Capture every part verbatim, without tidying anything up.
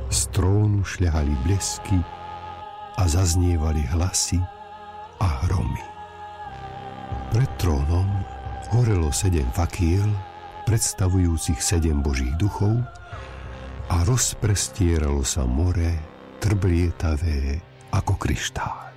Z trónu šľahali blesky a zaznievali hlasy a hromy. Pred trónom horelo sedem fakiel, predstavujúcich sedem božích duchov, a rozprestieralo sa more, trblietavé ako kryštál.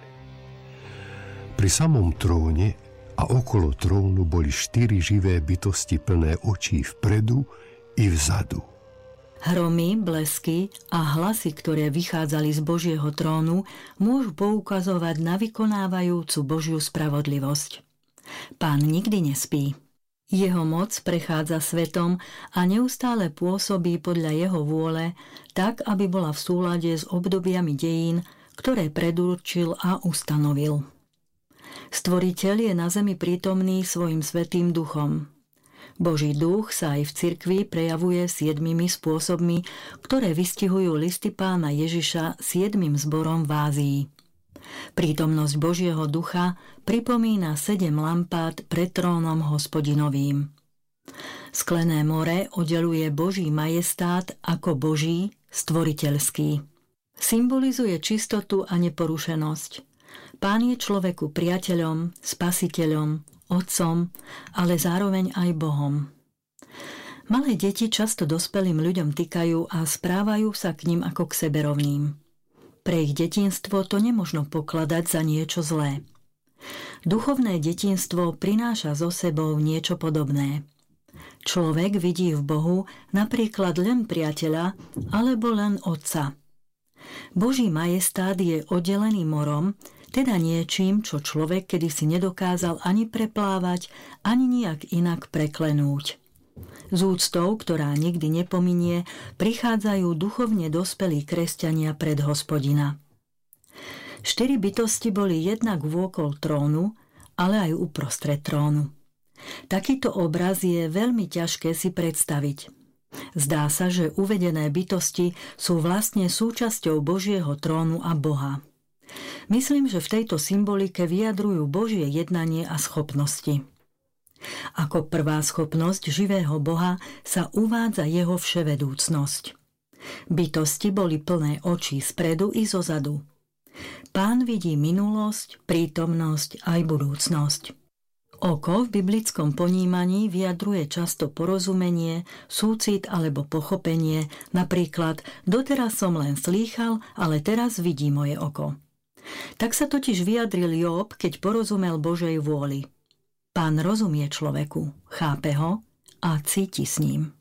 Pri samom tróne a okolo trónu boli štyri živé bytosti plné očí vpredu i vzadu. Hromy, blesky a hlasy, ktoré vychádzali z Božieho trónu, môžu poukazovať na vykonávajúcu Božiu spravodlivosť. Pán nikdy nespí. Jeho moc prechádza svetom a neustále pôsobí podľa jeho vôle, tak, aby bola v súlade s obdobiami dejín, ktoré predurčil a ustanovil. Stvoriteľ je na zemi prítomný svojim svätým duchom. Boží duch sa aj v cirkvi prejavuje siedmimi spôsobmi, ktoré vystihujú listy Pána Ježiša siedmym zborom v Ázii. Prítomnosť Božieho ducha pripomína sedem lampád pred trónom Hospodinovým. Sklené more oddeluje Boží majestát ako Boží, stvoriteľský. Symbolizuje čistotu a neporušenosť. Pán je človeku priateľom, spasiteľom, otcom, ale zároveň aj Bohom. Malé deti často dospelým ľuďom tykajú a správajú sa k nim ako k seberovným. Pre ich detinstvo to nemožno pokladať za niečo zlé. Duchovné detinstvo prináša so sebou niečo podobné. Človek vidí v Bohu napríklad len priateľa alebo len otca. Boží majestát je oddelený morom, teda niečím, čo človek kedysi nedokázal ani preplávať, ani nijak inak preklenúť. S úctou, ktorá nikdy nepominie, prichádzajú duchovne dospelí kresťania pred Hospodina. Štyri bytosti boli jednak vôkol trónu, ale aj uprostred trónu. Takýto obraz je veľmi ťažké si predstaviť. Zdá sa, že uvedené bytosti sú vlastne súčasťou Božieho trónu a Boha. Myslím, že v tejto symbolike vyjadrujú Božie jednanie a schopnosti. Ako prvá schopnosť živého Boha sa uvádza jeho vševedúcnosť. Bytosti boli plné očí spredu i zozadu. Pán vidí minulosť, prítomnosť aj budúcnosť. Oko v biblickom ponímaní vyjadruje často porozumenie, súcit alebo pochopenie, napríklad doteraz som len slýchal, ale teraz vidí moje oko. Tak sa totiž vyjadril Jób, keď porozumel Božej vôli. Pán rozumie človeku, chápe ho a cíti s ním.